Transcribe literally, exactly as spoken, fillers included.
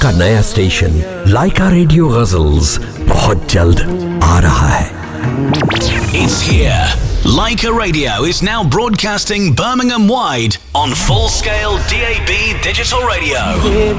का नया स्टेशन लाइका रेडियो गजल्स बहुत जल्द आ रहा है। It's here. Laika Radio is now broadcasting Birmingham wide on full scale D A B digital radio.